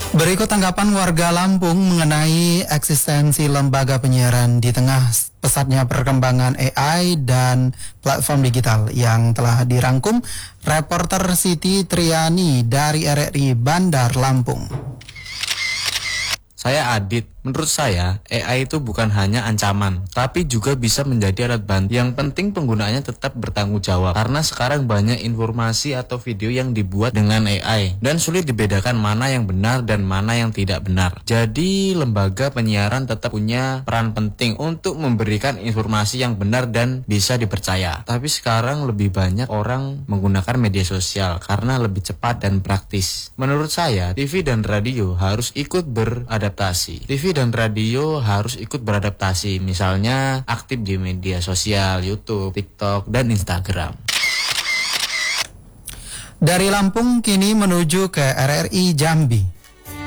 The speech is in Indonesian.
Berikut tanggapan warga Lampung mengenai eksistensi lembaga penyiaran di tengah pesatnya perkembangan AI dan platform digital yang telah dirangkum reporter Siti Triani dari RRI Bandar Lampung. Saya Adit. Menurut saya, AI itu bukan hanya ancaman, tapi juga bisa menjadi alat bantu. Yang penting penggunaannya tetap bertanggung jawab. Karena sekarang banyak informasi atau video yang dibuat dengan AI, dan sulit dibedakan mana yang benar dan mana yang tidak benar. Jadi, lembaga penyiaran tetap punya peran penting untuk memberikan informasi yang benar dan bisa dipercaya. Tapi sekarang lebih banyak orang menggunakan media sosial karena lebih cepat dan praktis. Menurut saya, TV dan radio harus ikut beradaptasi. TV dan radio harus ikut beradaptasi, misalnya aktif di media sosial, YouTube, TikTok, dan Instagram. Dari Lampung kini menuju ke RRI Jambi.